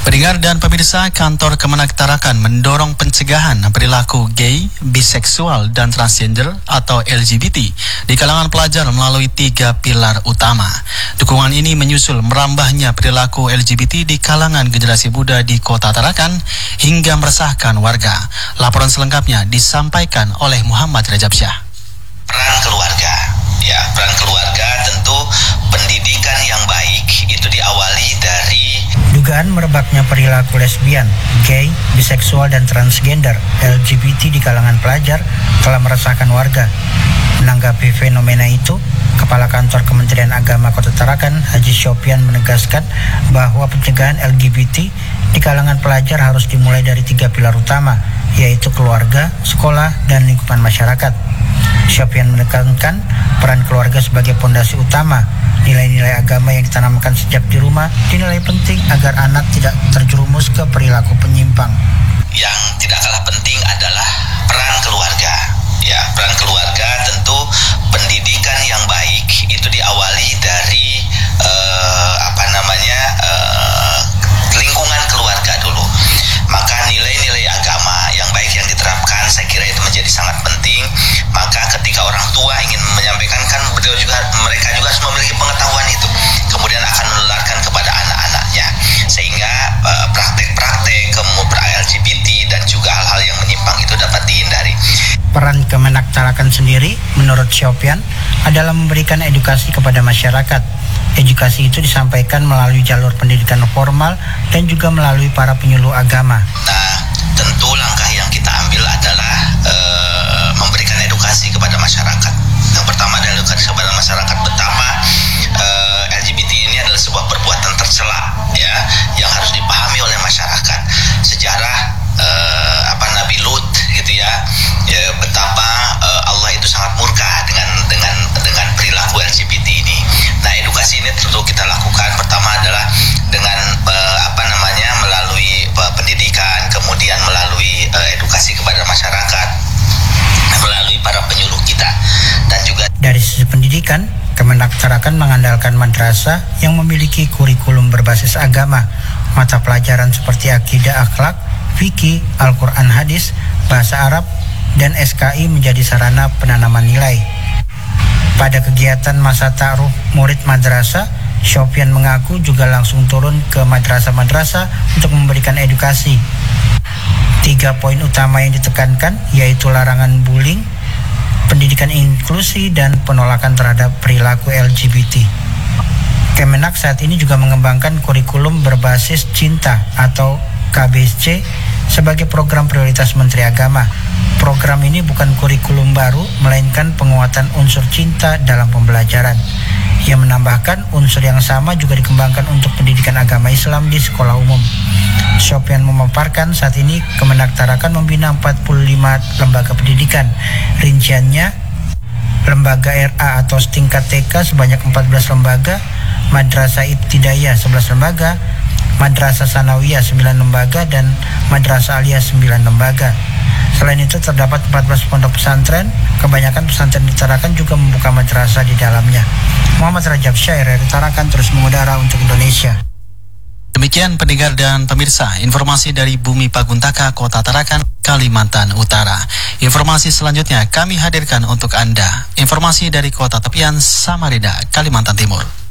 Pendengar dan pemirsa, Kantor Kemenak Tarakan mendorong pencegahan perilaku gay, biseksual, dan transgender atau LGBT di kalangan pelajar melalui 3 pilar utama. Dukungan ini menyusul merambahnya perilaku LGBT di kalangan generasi muda di Kota Tarakan hingga meresahkan warga. Laporan selengkapnya disampaikan oleh Muhammad Rajab Syah. Peran keluarga, peran keluarga tentu pendidikan yang baik itu diawali dari dugaan merebaknya perilaku lesbian, gay, biseksual, dan transgender LGBT di kalangan pelajar telah meresahkan warga. Menanggapi fenomena itu, Kepala Kantor Kementerian Agama Kota Tarakan, Haji Syopian, menegaskan bahwa pencegahan LGBT di kalangan pelajar harus dimulai dari 3 pilar utama, yaitu keluarga, sekolah, dan lingkungan masyarakat. Syopian menekankan peran keluarga sebagai pondasi utama. Nilai-nilai agama yang ditanamkan sejak di rumah dinilai penting agar anak tidak terjerumus ke perilaku penyimpang. Yang tidak kalah penting adalah peran keluarga. Peran keluarga tentu pendidikan yang baik itu diawali dari lingkungan keluarga dulu. Maka nilai-nilai agama yang baik yang diterapkan, saya kira itu menjadi sangat penting. Maka ketika orang tua ingin menyampaikan, kan mereka juga harus memiliki pengetahuan itu, kemudian akan menularkan kepada anak-anaknya, sehingga praktek-praktek LGBT dan juga hal-hal yang menyimpang itu dapat dihindari. Peran Kemenak Tarakan sendiri, menurut Syopian, adalah memberikan edukasi kepada masyarakat. Edukasi itu disampaikan melalui jalur pendidikan formal dan juga melalui para penyuluh agama. Nah, tentu langkah yang kita ambil adalah memberikan edukasi kepada masyarakat. Yang pertama adalah edukasi kepada masyarakat betapa LGBT ini adalah sebuah perbuatan tercela, yang harus dipahami oleh masyarakat. Sejarah Nabi Lut, betapa Allah itu sangat murka dengan perilaku LGBT ini. Nah, edukasi ini tentu kita lakukan. Pertama adalah dengan melalui pendidikan, kemudian melalui edukasi kepada masyarakat, melalui para penyuluh kita, dan juga dari sisi pendidikan, Kemenak Tarakan mengandalkan madrasah yang memiliki kurikulum berbasis agama. Mata pelajaran seperti akidah, akhlak, fikih, Al-Quran, hadis, bahasa Arab, dan SKI menjadi sarana penanaman nilai. Pada kegiatan masa ta'aruf murid madrasah, Syopian mengaku juga langsung turun ke madrasah-madrasah untuk memberikan edukasi. 3 poin utama yang ditekankan yaitu larangan bullying, pendidikan inklusi, dan penolakan terhadap perilaku LGBT. Kemenak saat ini juga mengembangkan kurikulum berbasis cinta atau KBSC sebagai program prioritas Menteri Agama. Program ini bukan kurikulum baru, melainkan penguatan unsur cinta dalam pembelajaran. Ia menambahkan unsur yang sama juga dikembangkan untuk pendidikan agama Islam di sekolah umum. Syopian memaparkan saat ini Kemenak Tarakan membina 45 lembaga pendidikan. Rinciannya, lembaga RA atau setingkat TK sebanyak 14 lembaga, Madrasah Ibtidaiyah 11 lembaga, Madrasah Sanawiyah 9 lembaga, dan Madrasah Aliyah 9 lembaga. Selain itu terdapat 14 pondok pesantren. Kebanyakan pesantren di Tarakan juga membuka madrasah di dalamnya. Muhammad Rajab Syah, RRI Tarakan, terus mengudara untuk Indonesia. Demikian pendengar dan pemirsa, informasi dari Bumi Paguntaka, Kota Tarakan, Kalimantan Utara. Informasi selanjutnya kami hadirkan untuk Anda. Informasi dari Kota Tepian, Samarinda, Kalimantan Timur.